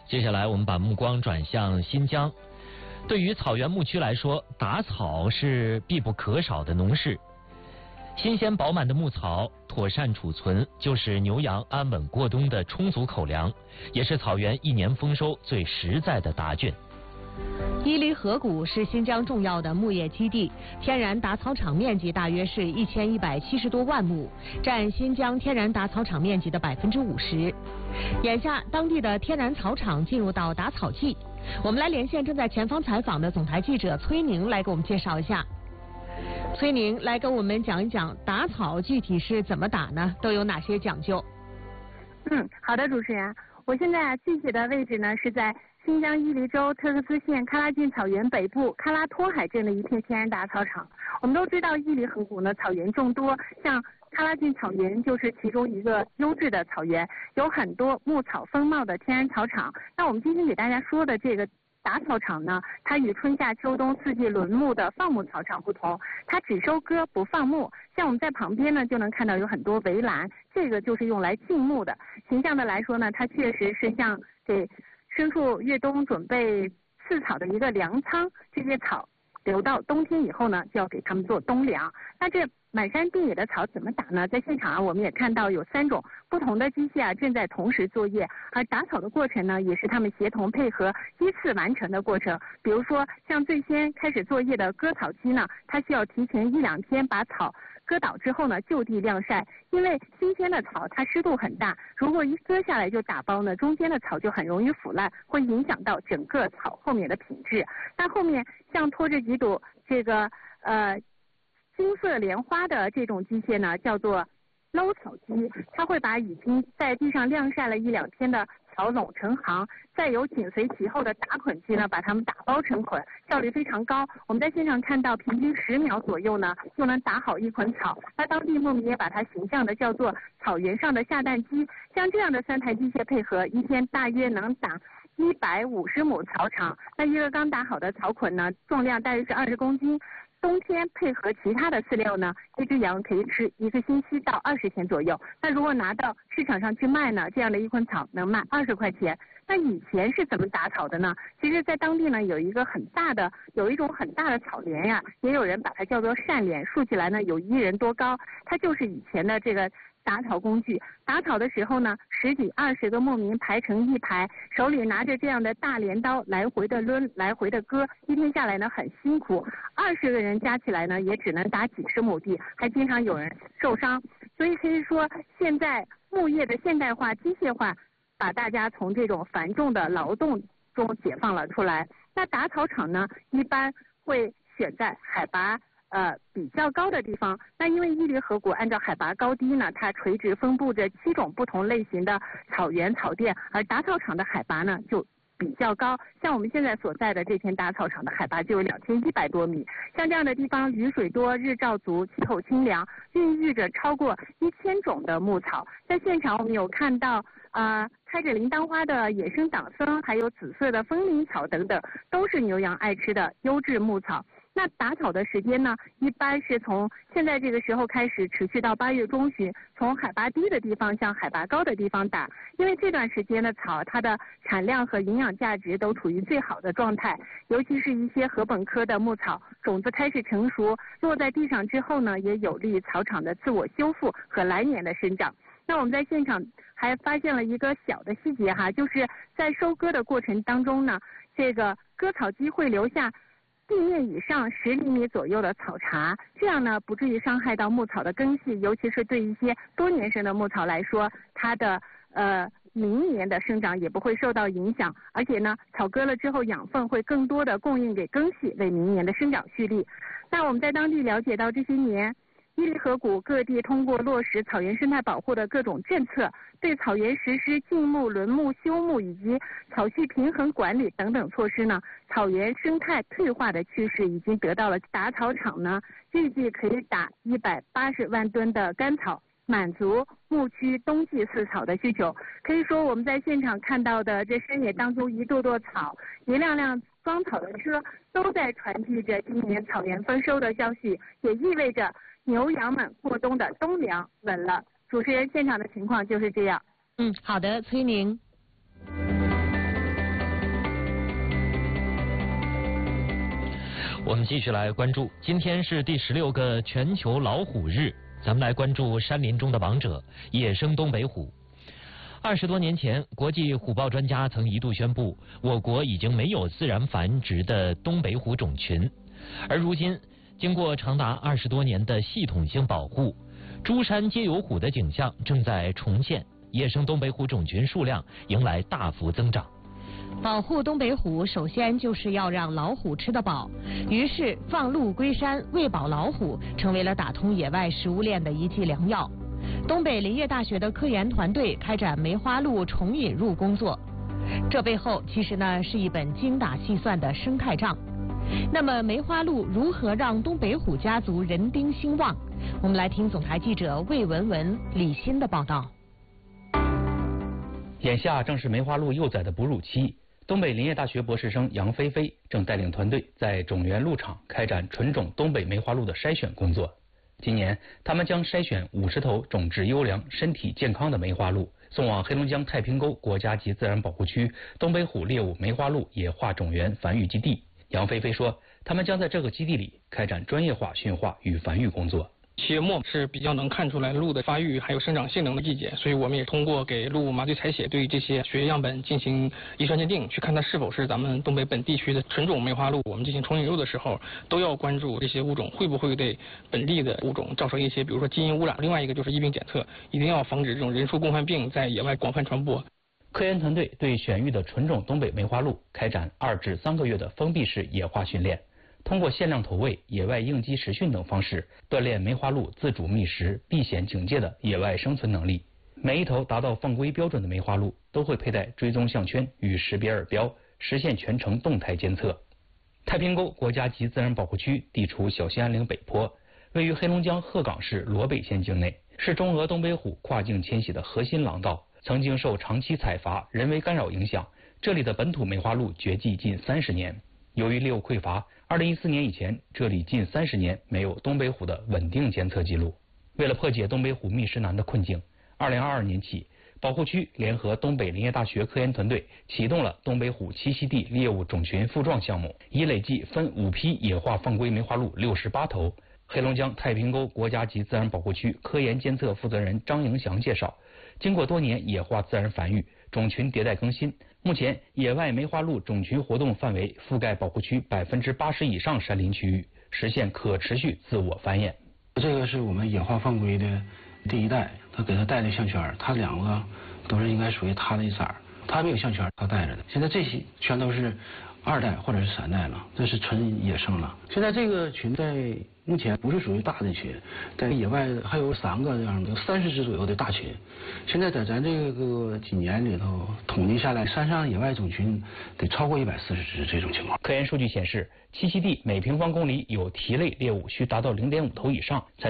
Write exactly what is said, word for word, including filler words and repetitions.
接下来我们把目光转向新疆。对于草原牧区来说，打草是必不可少的农事。新鲜饱满的牧草妥善储存，就是牛羊安稳过冬的充足口粮，也是草原一年丰收最实在的答卷。 伊犁河谷是新疆重要的牧业基地，天然打草场面积大约是一千一百七十多万亩，占新疆天然打草场面积的百分之五十。眼下，当地的天然草场进入到打草季，我们来连线正在前方采访的总台记者崔宁来给我们介绍一下。崔宁来跟我们讲一讲打草具体是怎么打呢？都有哪些讲究？ 嗯，好的，主持人，我现在啊具体的位置呢是在新疆伊犁州特克斯县喀拉峻草原北部喀拉托海镇的一片天然打草场。我们都知道伊犁河谷呢草原众多，像喀拉峻草原就是其中一个优质的草原，有很多牧草丰茂的天然草场。那我们今天给大家说的这个打草场呢，它与春夏秋冬四季轮牧的放牧草场不同，它只收割不放牧。像我们在旁边呢就能看到有很多围栏，这个就是用来静牧的。形象的来说呢，它确实是像给牲畜越冬准备饲草的一个粮仓，这些草留到冬天以后呢，就要给他们做冬粮。那这满山遍野的草怎么打呢？在现场啊，我们也看到有三种不同的机械啊正在同时作业，而打草的过程呢，也是他们协同配合依次完成的过程。比如说，像最先开始作业的割草机呢，它需要提前一两天把草割倒之后呢，就地晾晒，因为新鲜的草它湿度很大，如果一割下来就打包呢，中间的草就很容易腐烂，会影响到整个草后面的品质。那后面像拖着几朵这个呃金色莲花的这种机械呢，叫做捞草机，它会把已经在地上晾晒了一两天的草拢成行，再由紧随其后的打捆机呢，把它们打包成捆，效率非常高。我们在现场看到，平均十秒左右呢，就能打好一捆草。那当地牧民也把它形象的叫做草原上的下蛋机。像这样的三台机械配合，一天大约能打一百五十亩草场。那一个刚打好的草捆呢，重量大约是二十公斤。冬天配合其他的饲料呢，一只羊可以吃一个星期到二十天左右。那如果拿到市场上去卖呢，这样的一捆草能卖二十块钱。那以前是怎么打草的呢？其实在当地呢有一个很大的，有一种很大的草莲呀，也有人把它叫做扇莲，竖起来呢有一人多高，它就是以前的这个打草工具。打草的时候呢，十几二十个牧民排成一排，手里拿着这样的大镰刀，来回的抡，来回的割，一天下来呢很辛苦。二十个人加起来呢，也只能打几十亩地，还经常有人受伤。所以可以说，现在牧业的现代化、机械化，把大家从这种繁重的劳动中解放了出来。那打草场呢，一般会选在海拔呃比较高的地方。那因为伊犁河谷按照海拔高低呢，它垂直分布着七种不同类型的草原草甸，而打草场的海拔呢就比较高，像我们现在所在的这片打草场的海拔就有两千一百多米。像这样的地方，雨水多，日照足，气候清凉，孕育着超过一千种的牧草。在现场我们有看到啊、呃，开着铃铛花的野生党参，还有紫色的风铃草等等，都是牛羊爱吃的优质牧草。那打草的时间呢，一般是从现在这个时候开始，持续到八月中旬，从海拔低的地方向海拔高的地方打，因为这段时间的草，它的产量和营养价值都处于最好的状态，尤其是一些禾本科的牧草，种子开始成熟，落在地上之后呢，也有利于草场的自我修复和来年的生长。那我们在现场还发现了一个小的细节哈，就是在收割的过程当中呢，这个割草机会留下地面以上十厘米左右的草茬，这样呢不至于伤害到牧草的根系，尤其是对一些多年生的牧草来说，它的呃明年的生长也不会受到影响，而且呢草割了之后养分会更多的供应给根系，为明年的生长蓄力。那我们在当地了解到，这些年伊犁河谷各地通过落实草原生态保护的各种政策，对草原实施禁牧、轮牧、休牧以及草序平衡管理等等措施呢，草原生态退化的趋势已经得到了打草场呢，预计可以打一百八十万吨的干草，满足牧区冬季饲草的需求。可以说，我们在现场看到的这山野当中一垛垛草，一辆辆装草的车，都在传递着今年草原丰收的消息，也意味着牛羊们过冬的冬粮稳了。主持人，现场的情况就是这样。 嗯，好的，崔宁。 我们继续来关注，今天是第十六个全球老虎日，咱们来关注山林中的王者——野生东北虎。二十多年前，国际虎豹专家曾一度宣布，我国已经没有自然繁殖的东北虎种群。而如今，经过长达二十多年的系统性保护，诸山皆有虎的景象正在重现，野生东北虎种群数量迎来大幅增长。 保护东北虎，首先就是要让老虎吃得饱。于是，放鹿归山，喂饱老虎，成为了打通野外食物链的一剂良药。东北林业大学的科研团队开展梅花鹿重引入工作，这背后其实呢是一本精打细算的生态账。那么，梅花鹿如何让东北虎家族人丁兴旺？我们来听总台记者魏文文、李欣的报道。 眼下正是梅花鹿幼崽的哺乳期，东北林业大学博士生杨菲菲正带领团队在种源鹿场开展纯种东北梅花鹿的筛选工作。今年，他们将筛选五十头种质优良、身体健康的梅花鹿，送往黑龙江太平沟国家级自然保护区东北虎猎物梅花鹿野化种源繁育基地。杨菲菲说，他们将在这个基地里开展专业化驯化与繁育工作。 七月末是比较能看出来鹿的发育还有生长性能的季节，所以我们也通过给鹿麻醉采血，对这些血液样本进行遗传鉴定，去看它是否是咱们东北本地区的纯种梅花鹿。我们进行重引入的时候，都要关注这些物种会不会对本地的物种造成一些，比如说基因污染。另外一个就是疫病检测，一定要防止这种人畜共患病在野外广泛传播。 科研团队对选育的纯种东北梅花鹿开展二至三个月的封闭式野化训练。通过限量投喂、野外应激实训等方式，锻炼梅花鹿自主觅食、避险警戒的野外生存能力。每一头达到放归标准的梅花鹿都会佩戴追踪项圈与识别耳标，实现全程动态监测。太平沟国家级自然保护区地处小兴安岭北坡，位于黑龙江鹤岗市罗北县境内，是中俄东北虎跨境迁徙的核心廊道。曾经受长期采伐、人为干扰影响，这里的本土梅花鹿绝迹近三十年。由于猎物匮乏，二零一四年以前，这里近三十年没有东北虎的稳定监测记录。为了破解东北虎觅食难的困境，二零二二年起，保护区联合东北林业大学科研团队启动了东北虎栖息地猎物种群复壮项目，已累计分五批野化放归梅花鹿六十八头。黑龙江太平沟国家级自然保护区科研监测负责人张迎祥介绍，经过多年野化自然繁育，种群迭代更新，目前野外梅花鹿种群活动范围覆盖保护区百分之八十以上山林区域，实现可持续自我繁衍。 这个是我们野化放归的第一代，他给他带的项圈，他两个都是应该属于他的一色儿，他没有项圈，他带着的。现在这些全都是二代或者是三代了，这是纯野生了。现在这个群在目前不是属于大的群，在野外还有三个这样的三十只左右的大群。现在在咱这个几年里头统计下来，山上野外种群得超过一百四十只这种情况。 科研数据显示，栖息地每平方公里有蹄类猎物需达到零点五头以上才